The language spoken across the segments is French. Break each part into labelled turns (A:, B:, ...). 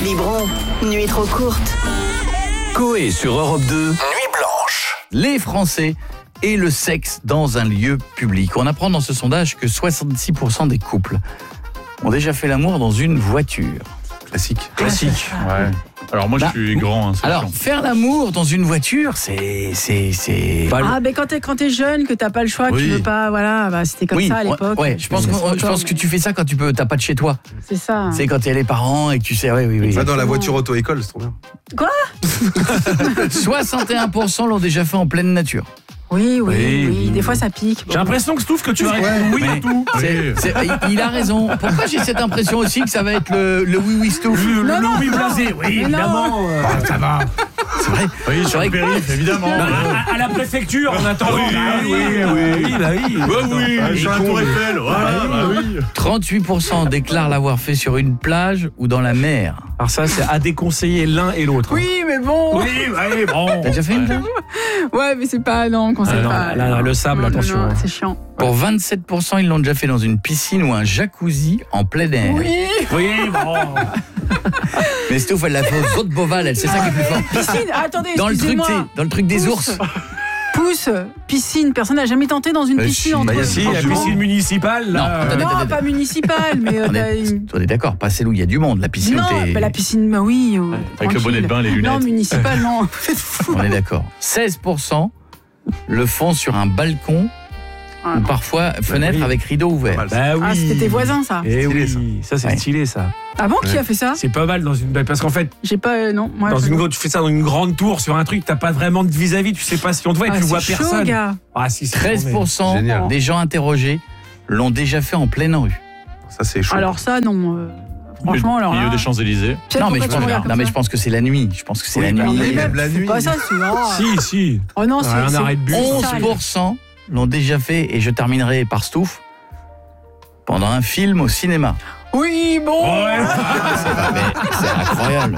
A: Biberon, nuit trop courte.
B: Coé sur Europe 2, Nuit blanche.
C: Les Français et le sexe dans un lieu public. On apprend dans ce sondage que 66% des couples ont déjà fait l'amour dans une voiture.
D: Classique.
E: Ouais. Alors moi je suis grand. Hein,
C: Alors, faire l'amour dans une voiture, c'est...
F: Ah, mais quand t'es jeune, que t'as pas le choix, que tu veux pas, voilà, bah, c'était comme ça à l'époque.
C: Ouais, je pense que tu fais ça quand t'as pas de chez toi.
F: C'est ça.
C: C'est quand t'es les parents et que tu sais, oui.
D: Va dans la voiture auto-école, c'est trop bien.
F: Quoi
C: 61% l'ont déjà fait en pleine nature.
F: Oui. Des fois, ça pique.
G: J'ai l'impression que Stouff, que tu vas répondre oui à tout.
C: Il a raison. Pourquoi j'ai cette impression aussi que ça va être le oui Stouff?
G: Le oui blasé, oui, évidemment.
C: Ça va. C'est vrai.
E: Oui, sur le périph', évidemment.
G: À la préfecture, en attendant.
E: Oui, sur la Tour Eiffel. Oui.
C: 38% déclarent l'avoir fait sur une plage ou dans la mer.
G: Alors ça, c'est à déconseiller l'un et l'autre.
F: Oui, mais bon.
G: Oui, bon.
C: T'as déjà fait une plage?
F: Ouais, mais c'est pas, non, on conseille pas.
G: Là, le sable, attention.
F: Non, c'est chiant.
C: Pour 27%, ils l'ont déjà fait dans une piscine ou un jacuzzi en plein air.
F: Oui,
G: bon.
C: Mais Stouff, elle l'a fait aux autres Beauval, elle, c'est ça qui est plus fort.
F: Piscine, attendez,
C: Dans le truc,
F: excusez-moi.
C: dans le truc des ours.
F: Pousse, piscine, personne n'a jamais tenté dans une piscine entre
G: Si, la piscine municipale, là.
C: Non,
F: pas municipale, mais...
C: On est d'accord, pas celle où il y a du monde, la piscine.
F: Non, la piscine, bah oui.
E: Avec le bonnet de bain, les lunettes.
F: Non, municipale, non. Vous êtes fous.
C: On est d'accord. 16% le font sur un balcon ou parfois fenêtre avec rideau ouvert.
G: Bah oui.
F: Ah, c'était tes voisins, ça.
G: Eh
D: Stylé,
G: oui, ça c'est stylé, ça.
F: Ah bon, qui a fait ça?
G: C'est pas mal dans une... Parce qu'en fait,
F: J'ai pas... non, moi...
G: tu fais ça dans une grande tour sur un truc, t'as pas vraiment de vis-à-vis, tu sais pas si on te voit et tu vois
F: c'est chaud,
G: personne.
F: gars.
G: Ah si, c'est
C: 13%
D: Génial.
C: des gens interrogés l'ont déjà fait en pleine rue.
D: Ça, c'est chaud.
F: Alors ça, non. Franchement, alors
E: Milieu
F: là...
E: des Champs-Élysées.
C: Non, mais je pense que c'est la nuit. Je pense que c'est la nuit.
D: Même la nuit.
F: Pas ça, c'est...
G: Si.
F: Oh non, c'est...
G: Un arrêt de bus.
C: 11% l'ont déjà fait, et je terminerai par Stouff, pendant un film au cinéma.
F: Oui, bon.
C: C'est incroyable.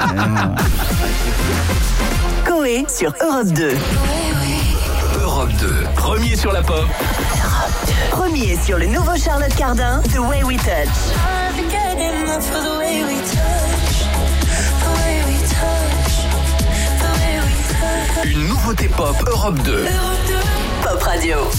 A: Coé sur Europe 2.
B: Europe 2, premier sur la pop.
A: Premier sur le nouveau Charlotte Cardin, The Way We Touch.
B: Une nouveauté pop Europe 2.
A: Pop Radio.